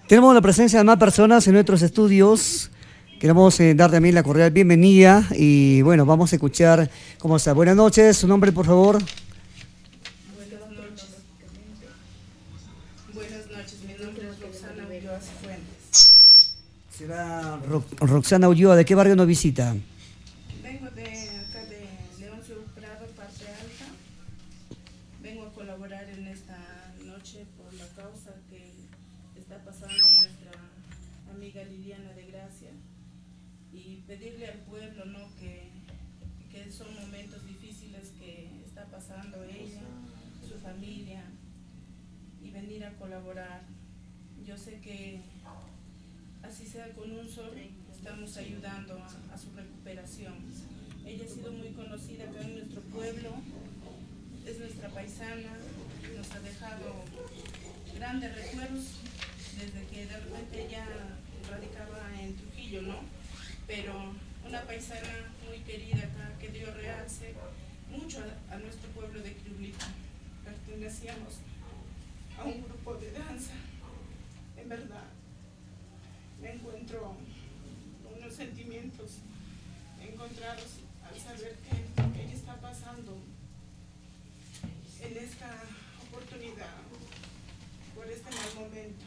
Tenemos la presencia de más personas en nuestros estudios. Queremos dar también la cordial bienvenida y bueno, vamos a escuchar cómo está. Buenas noches, su nombre por favor. Buenas noches. Buenas noches, mi nombre es Roxana Ulloa Fuentes. Será Roxana Ulloa, ¿de qué barrio nos visita? Vengo de acá de Leoncio Prado, parte alta. Vengo a colaborar en esta noche por la causa que está pasando nuestra amiga Liliana de Gracia y pedirle al pueblo, ¿no?, que son momentos difíciles que está pasando ella, su familia, y venir a colaborar. Yo sé que así sea con un sol, estamos ayudando a su recuperación. Ella ha sido muy conocida acá en nuestro pueblo, es nuestra paisana, nos ha dejado grandes recuerdos desde que de repente ella radicaba en Trujillo, ¿no? Pero una paisana muy querida acá, que dio realce mucho a nuestro pueblo de Quirulita. Pertenecíamos a un grupo de danza. En verdad, me encuentro unos sentimientos encontrados al saber que ella está pasando en esta oportunidad por este mal momento.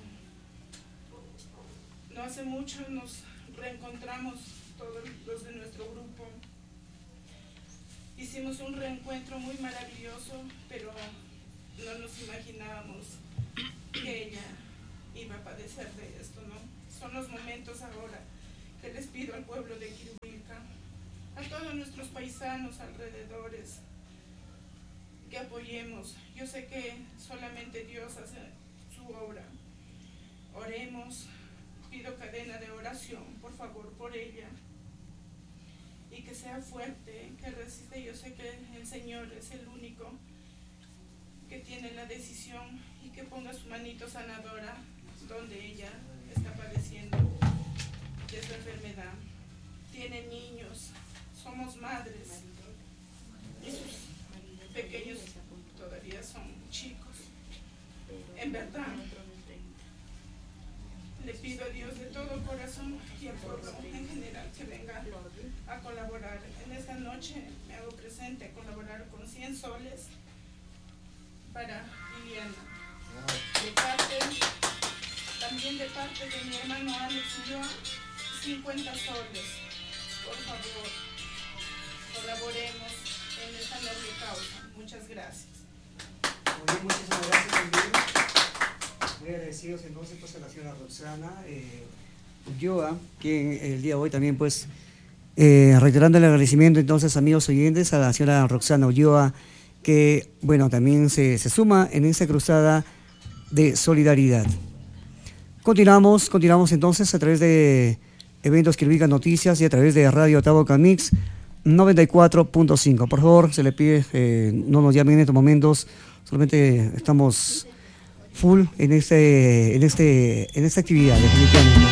No hace mucho nos reencontramos todos los de nuestro grupo. Hicimos un reencuentro muy maravilloso, pero no nos imaginábamos que ella iba a padecer de esto, ¿no? Son los momentos ahora que les pido al pueblo de Quirubilca, a todos nuestros paisanos alrededores, que apoyemos. Yo sé que solamente Dios hace su obra. Oremos, pido cadena de oración, por favor, por ella, y que sea fuerte, que resista. Yo sé que el Señor es el único que tiene la decisión, y que ponga su manito sanadora donde ella está padeciendo de esta enfermedad. Tiene niños, somos madres, y sus pequeños todavía son chicos. En verdad, le pido a Dios de todo corazón y al pueblo en general que venga a colaborar. En esta noche me hago presente a colaborar con 100 soles para Liliana. También de parte de mi hermano Alex Ulloa, 50 soles. Por favor, colaboremos en esta noble causa. Muchas gracias. Muy bien, muchísimas gracias también. Muy agradecidos entonces pues a la señora Roxana Ulloa, que el día de hoy también pues reiterando el agradecimiento entonces, amigos oyentes, a la señora Roxana Ulloa, que bueno, también se suma en esta cruzada de solidaridad. Continuamos entonces a través de Eventos Quirúrgica Noticias y a través de Radio Taboca Mix 94.5. Por favor, se le pide, no nos llamen en estos momentos, solamente estamos full en esta actividad, definitivamente.